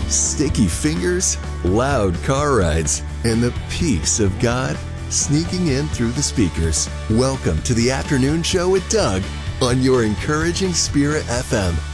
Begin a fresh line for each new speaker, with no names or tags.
sticky fingers, loud car rides, and the peace of God sneaking in through the speakers. Welcome to the afternoon show with Doug on your Encouraging Spirit FM.